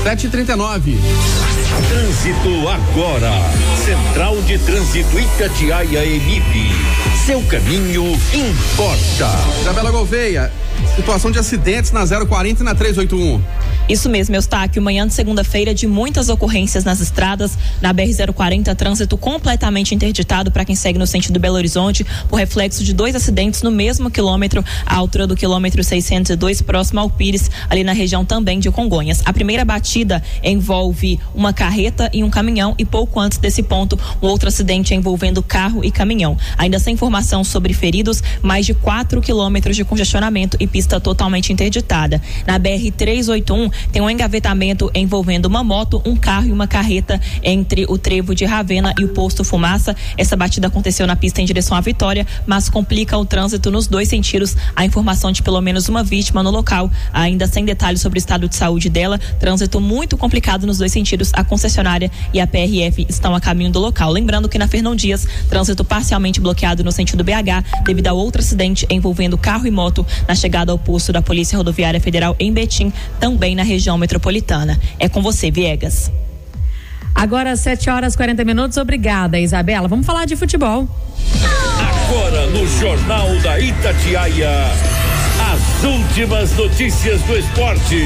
7h39. Trânsito agora. Central de Trânsito Itatiaia EMIP. Seu caminho importa. Isabela Gouveia, situação de acidentes na 040 e na 381. Isso mesmo, Eustáquio. Manhã de segunda-feira de muitas ocorrências nas estradas. Na BR-040, trânsito completamente interditado para quem segue no sentido Belo Horizonte, por reflexo de 2 acidentes no mesmo quilômetro, à altura do quilômetro 602, próximo ao Pires, ali na região também de Congonhas. A primeira batida envolve uma carreta e um caminhão, e pouco antes desse ponto, um outro acidente envolvendo carro e caminhão. Ainda sem informação sobre feridos, mais de 4 quilômetros de congestionamento e pista totalmente interditada. Na BR-381, tem um engavetamento envolvendo uma moto, um carro e uma carreta entre o trevo de Ravena e o posto Fumaça. Essa batida aconteceu na pista em direção à Vitória, mas complica o trânsito nos 2 sentidos. A informação de pelo menos uma vítima no local, ainda sem detalhes sobre o estado de saúde dela. Trânsito muito complicado nos 2 sentidos. A concessionária e a PRF estão a caminho do local. Lembrando que na Fernão Dias, trânsito parcialmente bloqueado no sentido BH, devido a outro acidente envolvendo carro e moto na chegada ao posto da Polícia Rodoviária Federal em Betim, também na região metropolitana. É com você, Viegas. Agora 7h40. Obrigada, Isabela. Vamos falar de futebol. Agora no Jornal da Itatiaia, as últimas notícias do esporte.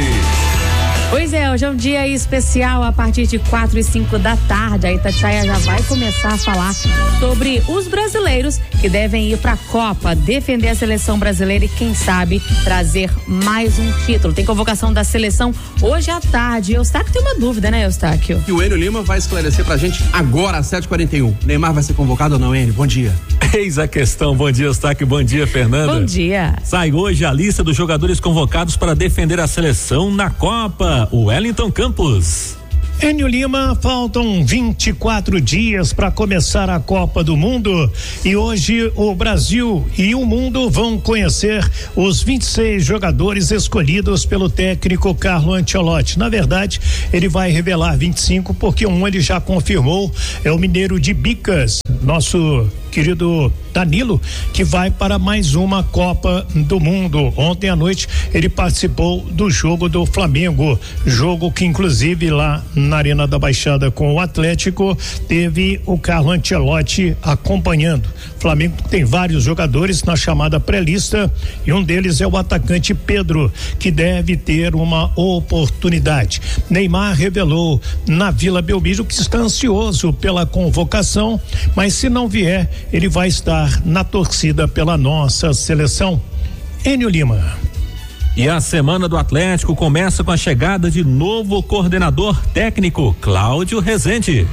Pois é, hoje é um dia especial. A partir de 4 e 5 da tarde, a Itatiaia já vai começar a falar sobre os brasileiros que devem ir para a Copa, defender a seleção brasileira e, quem sabe, trazer mais um título. Tem convocação da seleção hoje à tarde. Eustáquio tem uma dúvida, né, Eustáquio? E o Enio Lima vai esclarecer pra gente agora às 7h41. Neymar vai ser convocado ou não, Enio? Bom dia. Eis a questão. Bom dia, Eustáquio. Bom dia, Fernanda. Bom dia. Sai hoje a lista dos jogadores convocados para defender a seleção na Copa. O Wellington Campos. Enio Lima, faltam 24 dias para começar a Copa do Mundo e hoje o Brasil e o mundo vão conhecer os 26 jogadores escolhidos pelo técnico Carlo Ancelotti. Na verdade, ele vai revelar 25 porque ele já confirmou, é o mineiro de Bicas, nosso querido Danilo, que vai para mais uma Copa do Mundo. Ontem à noite ele participou do jogo do Flamengo, jogo que inclusive lá na Arena da Baixada com o Atlético teve o Carlo Ancelotti acompanhando. O Flamengo tem vários jogadores na chamada pré-lista e um deles é o atacante Pedro, que deve ter uma oportunidade. Neymar revelou na Vila Belmiro que está ansioso pela convocação, mas se não vier, ele vai estar na torcida pela nossa seleção. Enio Lima. E a semana do Atlético começa com a chegada de novo coordenador técnico, Cláudio Rezende.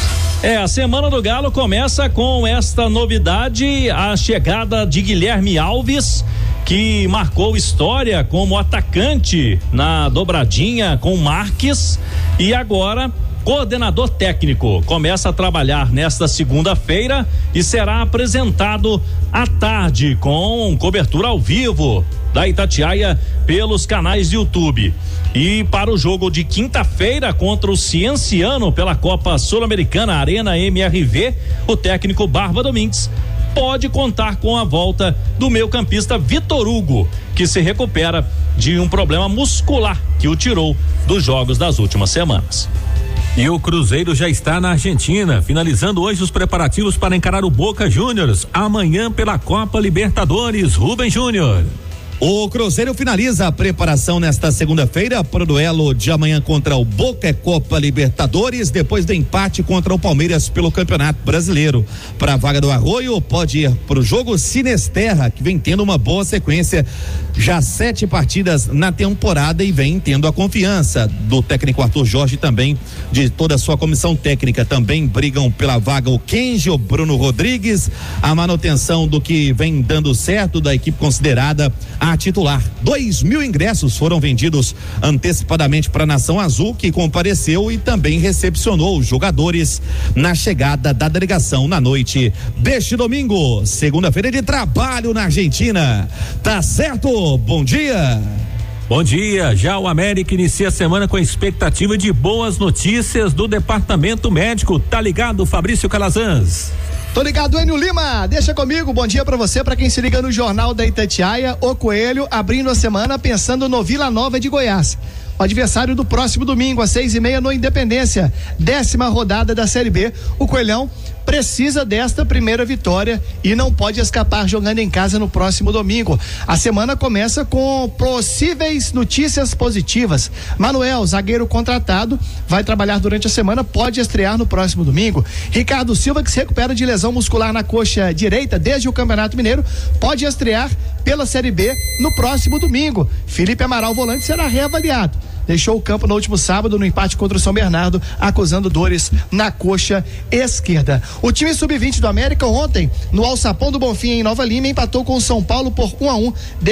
A semana do Galo começa com esta novidade, a chegada de Guilherme Alves, que marcou história como atacante na dobradinha com Marques, e agora coordenador técnico. Começa a trabalhar nesta segunda-feira e será apresentado à tarde com cobertura ao vivo da Itatiaia pelos canais de YouTube. E para o jogo de quinta-feira contra o Cienciano pela Copa Sul-Americana Arena MRV, o técnico Barba Domingues pode contar com a volta do meio-campista Vitor Hugo, que se recupera de um problema muscular que o tirou dos jogos das últimas semanas. E o Cruzeiro já está na Argentina, finalizando hoje os preparativos para encarar o Boca Juniors amanhã pela Copa Libertadores. Rubem Júnior. O Cruzeiro finaliza a preparação nesta segunda-feira para o duelo de amanhã contra o Boca Copa Libertadores, depois do empate contra o Palmeiras pelo Campeonato Brasileiro. Para a vaga do Arroio, pode ir para o jogo Sinesterra, que vem tendo uma boa sequência, já 7 partidas na temporada e vem tendo a confiança do técnico Arthur Jorge, também de toda a sua comissão técnica. Também brigam pela vaga o Kenji, o Bruno Rodrigues, a manutenção do que vem dando certo da equipe considerada a titular. 2.000 ingressos foram vendidos antecipadamente para a Nação Azul, que compareceu e também recepcionou os jogadores na chegada da delegação na noite deste domingo, segunda-feira de trabalho na Argentina. Tá certo? Bom dia. Bom dia, já o América inicia a semana com a expectativa de boas notícias do departamento médico. Tá ligado, Fabrício Calazans? Tô ligado, Enio Lima, deixa comigo, bom dia pra você, pra quem se liga no Jornal da Itatiaia. O Coelho abrindo a semana pensando no Vila Nova de Goiás. o adversário do próximo domingo, às 6:30 no Independência, 10ª rodada da Série B. O Coelhão precisa desta primeira vitória e não pode escapar jogando em casa no próximo domingo. A semana começa com possíveis notícias positivas. Manuel, zagueiro contratado, vai trabalhar durante a semana, pode estrear no próximo domingo. Ricardo Silva, que se recupera de lesão muscular na coxa direita desde o Campeonato Mineiro, pode estrear pela Série B no próximo domingo. Felipe Amaral, volante, será reavaliado. Deixou o campo no último sábado no empate contra o São Bernardo, acusando dores na coxa esquerda. O time sub-20 do América ontem, no Alçapão do Bonfim em Nova Lima, empatou com o São Paulo por 1-1,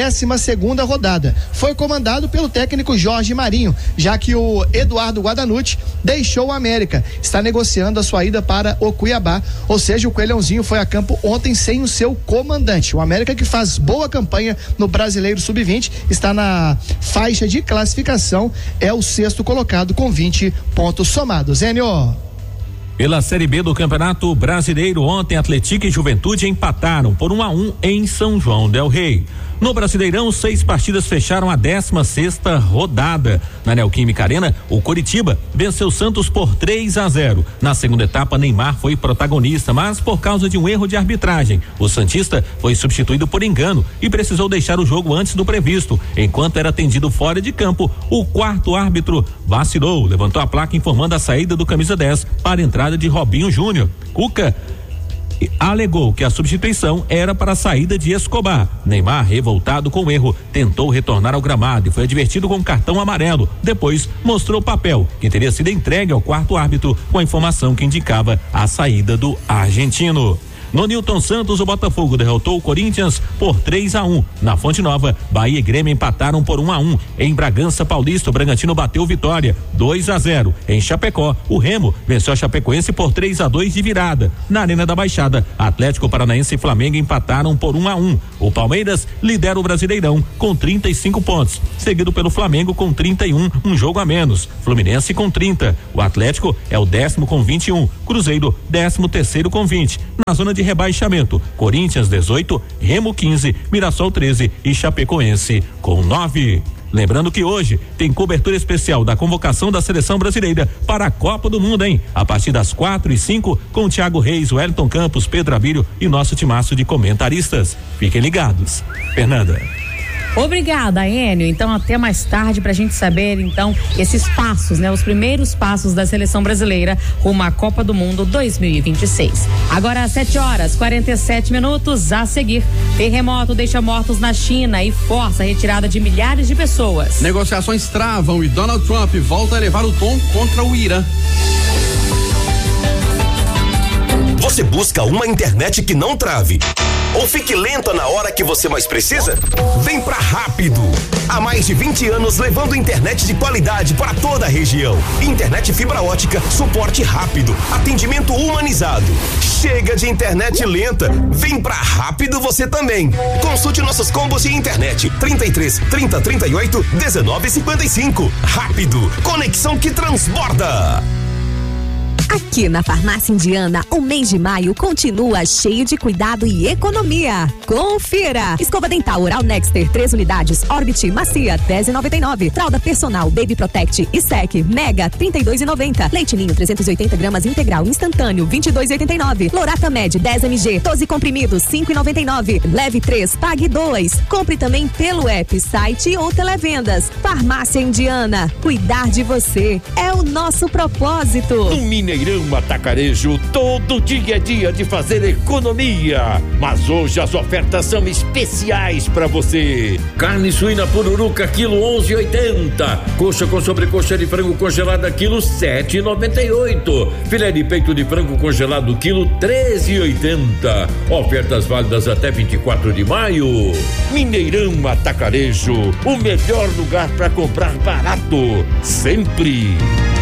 12ª rodada. Foi comandado pelo técnico Jorge Marinho, já que o Eduardo Guadanucci deixou o América. Está negociando a sua ida para o Cuiabá, ou seja, o Coelhãozinho foi a campo ontem sem o seu comandante. O América, que faz boa campanha no Brasileiro Sub-20, está na faixa de classificação, é o 6º colocado com 20 pontos somados. Zênio. Pela Série B do Campeonato Brasileiro, ontem Atlético e Juventude empataram por 1-1 em São João del Rei. No Brasileirão, 6 partidas fecharam a 16ª rodada. Na Neoquímica Arena, o Coritiba venceu o Santos por 3-0. Na segunda etapa, Neymar foi protagonista, mas por causa de um erro de arbitragem, o santista foi substituído por engano e precisou deixar o jogo antes do previsto. Enquanto era atendido fora de campo, o 4º árbitro vacilou, levantou a placa informando a saída do camisa 10 para a entrada de Robinho Júnior. Cuca alegou que a substituição era para a saída de Escobar. Neymar, revoltado com o erro, tentou retornar ao gramado e foi advertido com cartão amarelo. Depois mostrou o papel que teria sido entregue ao 4º árbitro com a informação que indicava a saída do argentino. No Newton Santos, o Botafogo derrotou o Corinthians por 3-1. Na Fonte Nova, Bahia e Grêmio empataram por 1-1. Em Bragança Paulista, o Bragantino bateu Vitória 2-0. Em Chapecó, o Remo venceu a Chapecoense por 3-2 de virada. Na Arena da Baixada, Atlético Paranaense e Flamengo empataram por 1-1. O Palmeiras lidera o Brasileirão com 35 pontos, seguido pelo Flamengo com 31, um jogo a menos. Fluminense com 30. O Atlético é o 10º com 21. Cruzeiro, 13º com 20. Na zona de rebaixamento, Corinthians 18, Remo 15, Mirassol 13 e Chapecoense com 9. Lembrando que hoje tem cobertura especial da convocação da seleção brasileira para a Copa do Mundo, hein? A partir das 4:05 com Thiago Reis, Wellington Campos, Pedro Abílio e nosso timaço de comentaristas. Fiquem ligados. Fernanda. Obrigada, Enio. Então, até mais tarde pra gente saber, então, esses passos, né? Os primeiros passos da seleção brasileira rumo à Copa do Mundo 2026. Agora, às 7:47, a seguir. Terremoto deixa mortos na China e força a retirada de milhares de pessoas. Negociações travam e Donald Trump volta a elevar o tom contra o Irã. Você busca uma internet que não trave ou fique lenta na hora que você mais precisa? Vem pra Rápido. Há mais de 20 anos levando internet de qualidade para toda a região. Internet fibra ótica, suporte rápido, atendimento humanizado. Chega de internet lenta. Vem pra Rápido você também. Consulte nossos combos de internet. 33 30 38 19 55. Rápido. Conexão que transborda. Aqui na Farmácia Indiana, o mês de maio continua cheio de cuidado e economia. Confira! Escova dental Oral Nexter, 3 unidades, Orbit Macia, 10,99. Fralda personal Baby Protect e Sec Mega, 32,90. Leite Ninho 380 gramas integral instantâneo, 22,89. Lorata Med 10 mg, 12 comprimidos, 5,99. Leve 3, pague 2. Compre também pelo app, site ou televendas. Farmácia Indiana, cuidar de você é o nosso propósito. Mineirão Atacarejo, todo dia é dia de fazer economia, mas hoje as ofertas são especiais para você. Carne suína pururuca quilo 11,80, coxa com sobrecoxa de frango congelada quilo 7,98, filé de peito de frango congelado quilo 13,80. Ofertas válidas até 24 de maio. Mineirão Atacarejo, o melhor lugar para comprar barato, sempre.